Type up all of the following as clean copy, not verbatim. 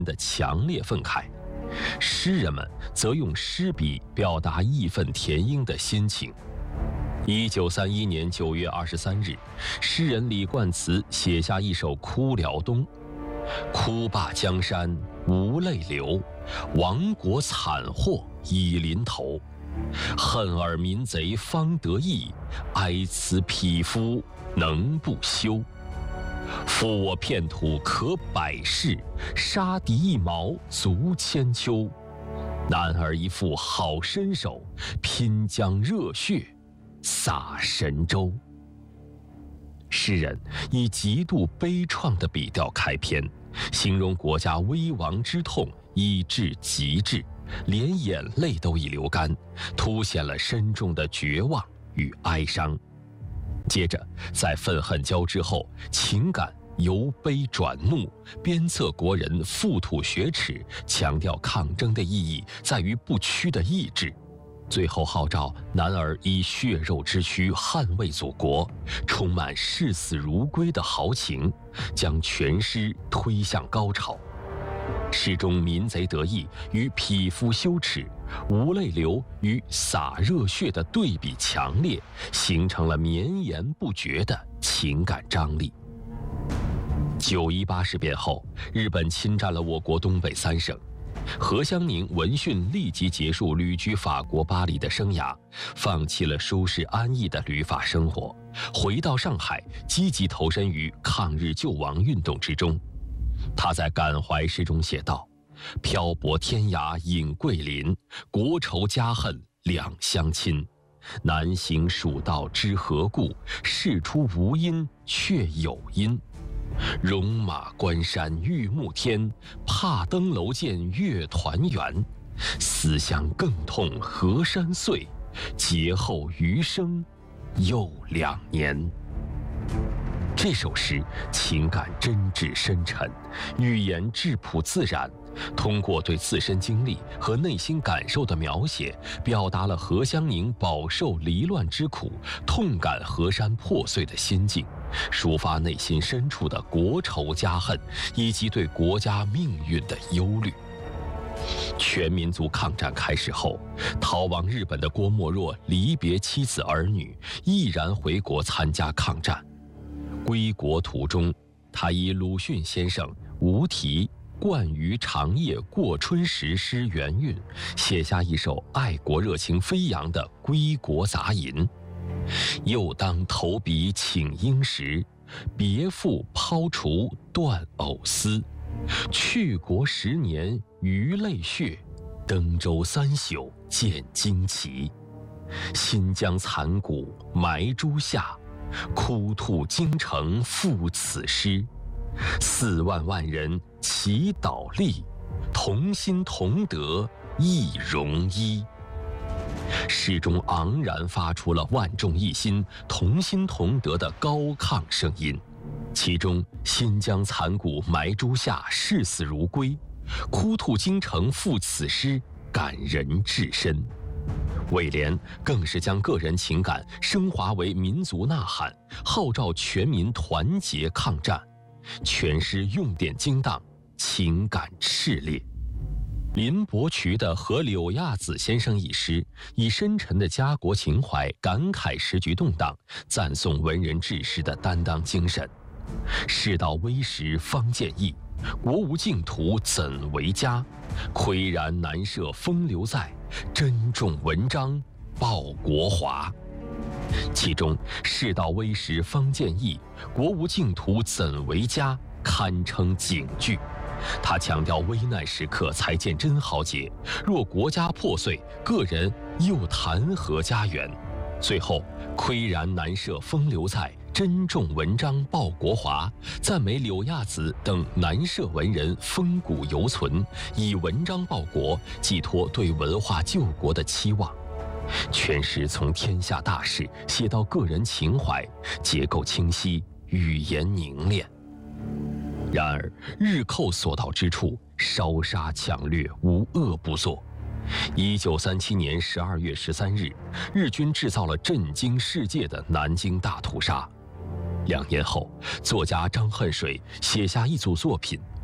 的强烈愤慨，诗人们则用诗笔表达义愤填膺的心情。1931年9月23日，诗人李冠词写下一首《哭辽东》：哭罢江山无泪流，亡国惨祸已临头。恨尔民贼方得意，哀此匹夫能不羞。负我片土可百世，杀敌一矛足千秋。男儿一副好身手，拼将热血洒神州。诗人以极度悲怆的笔调开篇，形容国家危亡之痛已至极致，连眼泪都已流干，凸显了深重的绝望与哀伤。接着在愤恨交织后，情感由悲转怒，鞭策国人富土雪耻，强调抗争的意义在于不屈的意志。最后号召男儿以血肉之躯捍卫祖国，充满视死如归的豪情，将全诗推向高潮。诗中民贼得意与匹夫羞耻、无泪流与洒热血的对比强烈，形成了绵延不绝的情感张力。9·18事变后，日本侵占了我国东北3省。何香凝闻讯立即结束旅居法国巴黎的生涯，放弃了舒适安逸的旅法生活，回到上海，积极投身于抗日救亡运动之中。他在感怀诗中写道：漂泊天涯饮桂林，国仇家恨两相亲。南行蜀道知何故，事出无因却有因。戎马关山欲暮天，怕登楼见月团圆。思乡更痛河山碎，劫后余生又2年。这首诗情感真挚深沉，语言质朴自然，通过对自身经历和内心感受的描写，表达了何香凝饱受离乱之苦，痛感河山破碎的心境，抒发内心深处的国仇家恨，以及对国家命运的忧虑。全民族抗战开始后，逃亡日本的郭沫若离别妻子儿女，毅然回国参加抗战。归国途中，他以鲁迅先生无题惯于长夜过春时诗原韵，写下一首爱国热情飞扬的归国杂吟：又当投笔请缨时，别赋抛除断藕丝。去国10年余泪血，登州3宿见旌旗。新疆残骨埋诸下，哭吐京城赋此诗。4万万人齐倒立，同心同德一荣一。诗中昂然发出了万众一心、同心同德的高亢声音。其中新疆残骨埋诸下，视死如归，哭吐京城赋此诗，感人至深。尾联更是将个人情感升华为民族呐喊，号召全民团结抗战。全诗用典精当，情感炽烈。林伯渠的《和柳亚子先生》一诗，以深沉的家国情怀感慨时局动荡，赞颂文人志士的担当精神。世道危时方见义，国无净土怎为家？岿然难赦风流在，珍重文章报国华。其中世道危时方见义，国无净土怎为家，堪称警句。他强调危难时刻才见真豪杰，若国家破碎，个人又谈何家园？最后岿然难赦风流在，珍重文章报国华，赞美柳亚子等南社文人风骨犹存，以文章报国，寄托对文化救国的期望。全诗从天下大事写到个人情怀，结构清晰，语言凝练。然而日寇所到之处，烧杀抢掠无恶不作。1937年12月13日，日军制造了震惊世界的南京大屠杀。2年后，作家张恨水写下一组作品：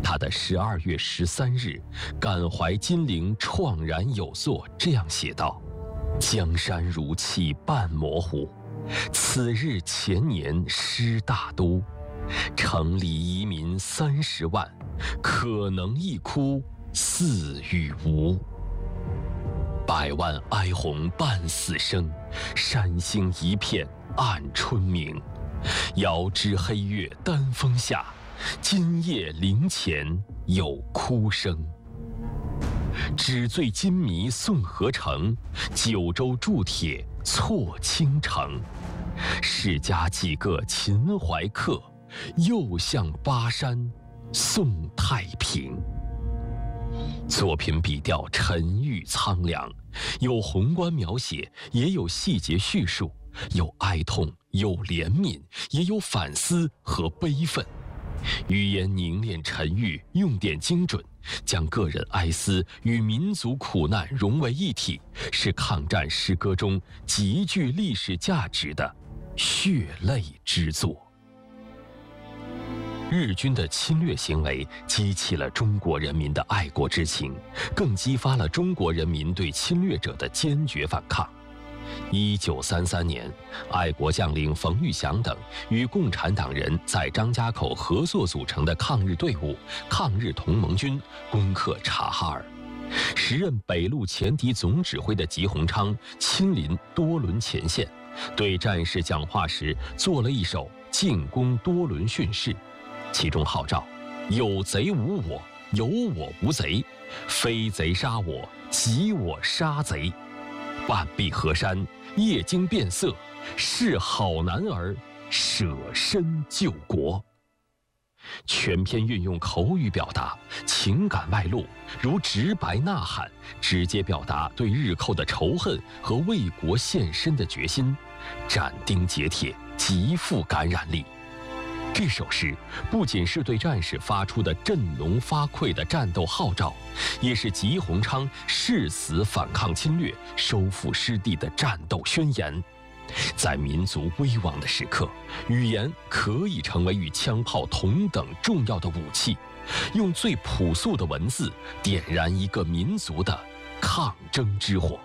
他的12月13日感怀金陵怆然有作这样写道：江山如泣半模糊，此日前年失大都，城里遗民30万，可能一哭似与无。百万哀鸿伴死生，山星一片暗春明。遥知黑月丹峰下，今夜灵前有哭声。纸醉金迷送何成？九州铸铁错倾城。世家几个秦淮客，又向巴山送太平。作品笔调沉郁苍凉，有宏观描写，也有细节叙述，有哀痛，有怜悯，也有反思和悲愤。语言凝练沉郁，用典精准，将个人哀思与民族苦难融为一体，是抗战诗歌中极具历史价值的血泪之作。日军的侵略行为激起了中国人民的爱国之情，更激发了中国人民对侵略者的坚决反抗。1933年，爱国将领冯玉祥等与共产党人在张家口合作组成的抗日队伍——抗日同盟军，攻克察哈尔。时任北路前敌总指挥的吉鸿昌亲临多伦前线，对战士讲话时做了一首进攻多伦训示，其中号召：有贼无我，有我无贼，非贼杀我，即我杀贼。半壁河山，夜惊变色，是好男儿，舍身救国。全篇运用口语表达，情感外露，如直白呐喊，直接表达对日寇的仇恨和为国献身的决心，斩钉截铁，极富感染力。这首诗不仅是对战士发出的振聋发聩的战斗号召，也是吉鸿昌誓死反抗侵略、收复失地的战斗宣言。在民族危亡的时刻，语言可以成为与枪炮同等重要的武器，用最朴素的文字点燃一个民族的抗争之火。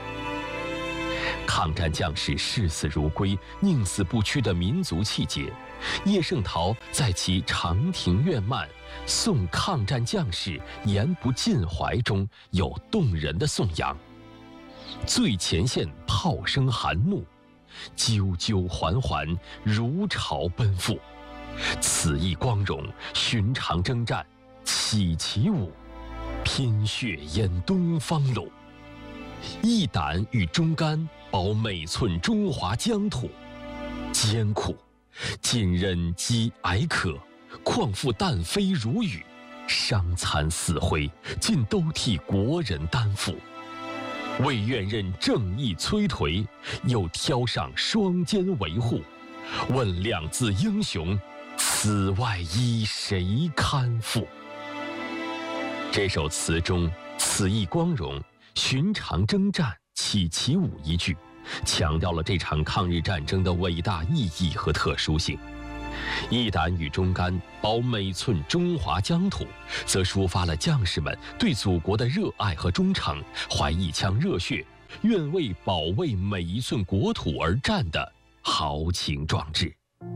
抗战将士视死如归、宁死不屈的民族气节，叶圣陶在其《长亭怨漫·送抗战将士言不尽怀》中有动人的颂扬：最前线炮声寒怒，啾啾缓缓如潮奔赴，此役光荣，寻常征战起起舞，拼血淹东方路，一胆与忠肝，保每寸中华疆土。艰苦，尽忍饥挨渴，况复弹飞如雨，伤残死灰，尽都替国人担负。为愿任正义摧颓，又挑上双肩维护。问两字英雄，此外依谁堪负？这首词中“此役光荣，寻常征战起起舞”一句，强调了这场抗日战争的伟大意义和特殊性。一胆与忠肝，保每寸中华疆土，则抒发了将士们对祖国的热爱和忠诚，怀一腔热血，愿为保卫每一寸国土而战的豪情壮志。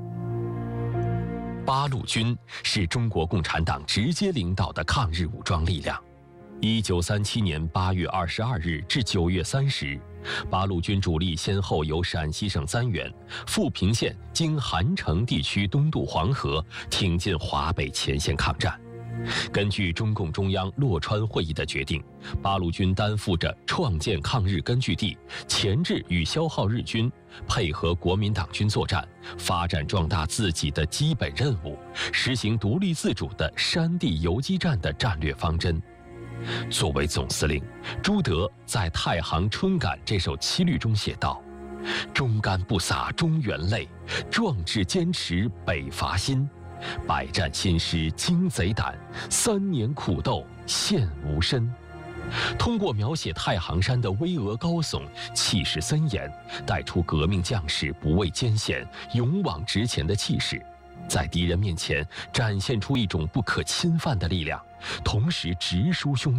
八路军是中国共产党直接领导的抗日武装力量。1937年8月22日至9月30日，八路军主力先后由陕西省三原、富平县经韩城地区东渡黄河，挺进华北前线抗战。根据中共中央洛川会议的决定，八路军担负着创建抗日根据地、钳制与消耗日军、配合国民党军作战、发展壮大自己的基本任务，实行独立自主的山地游击战的战略方针。作为总司令，朱德在《太行春感》这首七律中写道：“忠肝不洒中原泪，壮志坚持北伐心。百战新师惊贼胆，3年苦斗现无身。”通过描写太行山的巍峨高耸、气势森严，带出革命将士不畏艰险、勇往直前的气势。 在敌人面前展现出一种不可侵犯的力量，同时直抒胸